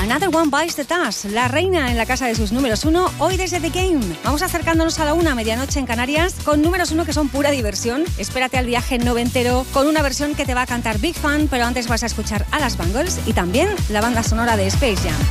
Another One Bites the Dust, la reina en la casa de sus números 1, hoy desde The Game. Vamos acercándonos a la 1, medianoche en Canarias, con números 1 que son pura diversión. Espérate al viaje noventero con una versión que te va a cantar Big Fan, pero antes vas a escuchar a las Bangles y también la banda sonora de Space Jam.